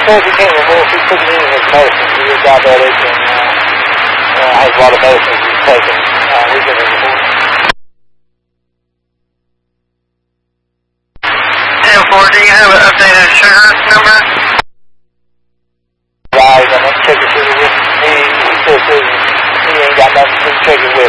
So if you can't remove, he's taking any of his medicine. He is diabetic and has a lot of medicines he's taking. We can remove. 10-4, do you have an updated sugar number? Right, I'm going to check the sugar with me. He says he ain't got nothing to check it with.